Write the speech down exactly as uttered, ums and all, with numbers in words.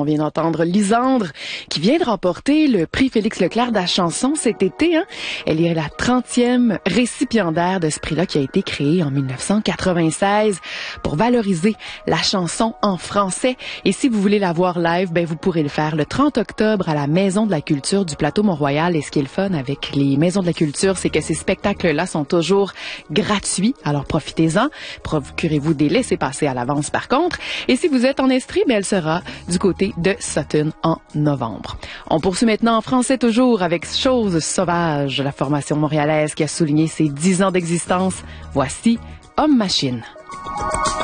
vient d'entendre Lisandre, qui vient de remporter le prix Félix Leclerc de la chanson cet été. Hein? Elle est la trentième récipiendaire de ce prix-là qui a été créé en mille neuf cent quatre-vingt-seize pour valoriser la chanson en français. Et si vous voulez la voir live, ben vous pourrez le faire le trente octobre à la Maison de la Culture du Plateau Mont-Royal. Et ce qui est le fun avec les Maisons de la Culture, c'est que ces spectacles-là sont toujours gratuits. Alors profitez-en. Procurez-vous des laissez-passer à l'avance par contre. Et si vous êtes en Estrie, ben elle sera du côté de Sutton en novembre. On poursuit maintenant en français toujours avec Chose sauvage, la formation montréalaise qui a souligné ses dix ans d'existence. Voici Homme Machine.